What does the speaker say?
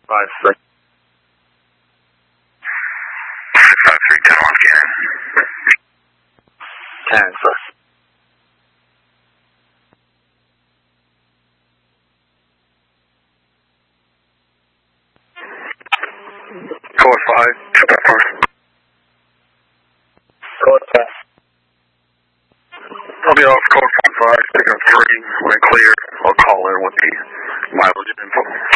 5-6. 5-3, 10 on Cannon. 10-6. Code 5, check that first. Code 10. I'll be off code 5, pick up 3. When clear, I'll call in with the mileage info.